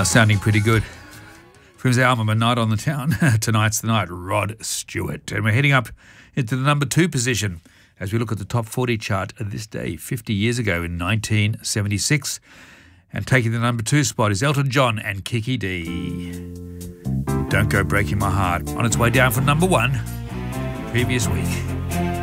Sounding pretty good. From his album A Night on the Town, Tonight's the Night, Rod Stewart. And we're heading up into the number 2 position as we look at the top 40 chart of this day, 50 years ago in 1976. And taking the number 2 spot is Elton John and Kiki D. Don't Go Breaking My Heart. On its way down from number 1 previous week.